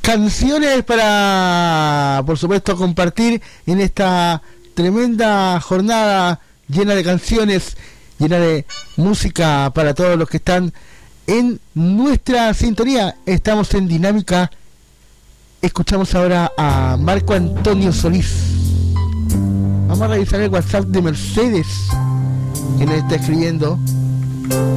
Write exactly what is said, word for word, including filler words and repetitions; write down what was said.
canciones para, por supuesto, compartir en esta tremenda jornada llena de canciones, llena de música para todos los que están en nuestra sintonía. Estamos en Dinámica. Escuchamos ahora a Marco Antonio Solís. Vamos a revisar el WhatsApp de Mercedes, que nos está escribiendo.